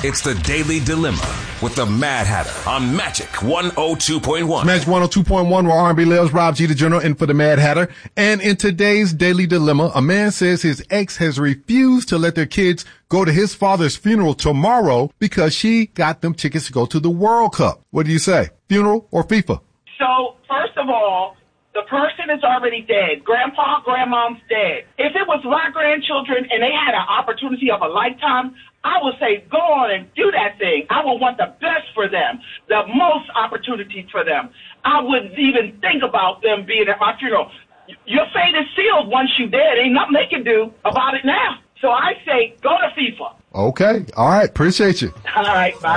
It's the Daily Dilemma with the Mad Hatter on Magic 102.1. Magic 102.1, where R&B lives. Rob G, the General, in for the Mad Hatter. And in today's Daily Dilemma, a man says his ex has refused to let their kids go to his father's funeral tomorrow because she got them tickets to go to the World Cup. What do you say? Funeral or FIFA? So, first of all, the person is already dead. Grandpa, grandmom's dead. If it was my grandchildren and they had an opportunity of a lifetime, I would say, go on and do that thing. I would want the best for them, the most opportunity for them. I wouldn't even think about them being at my funeral. Your fate is sealed once you're dead. Ain't nothing they can do about it now. So I say, go to FIFA. Okay. All right. Appreciate you. All right. Bye.